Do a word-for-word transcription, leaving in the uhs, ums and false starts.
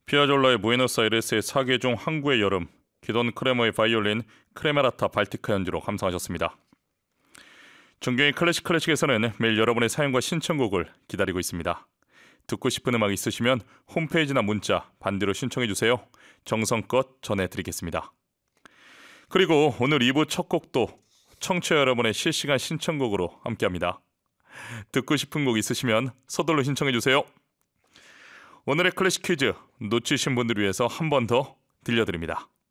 피아졸라의 부에노스아이레스의 사계 중 항구의 여름, 기돈 크레머의 바이올린 크레메라타 발티카 연주로 감상하셨습니다. 존경의 클래식 클래식에서는 매일 여러분의 사연과 신청곡을 기다리고 있습니다. 듣고 싶은 음악 있으시면 홈페이지나 문자 반대로 신청해주세요. 정성껏 전해드리겠습니다. 그리고 오늘 이 부 첫 곡도 청취자 여러분의 실시간 신청곡으로 함께합니다. 듣고 싶은 곡 있으시면 서둘러 신청해주세요. 오늘의 클래식 퀴즈 놓치신 분들을 위해서 한 번 더 들려드립니다.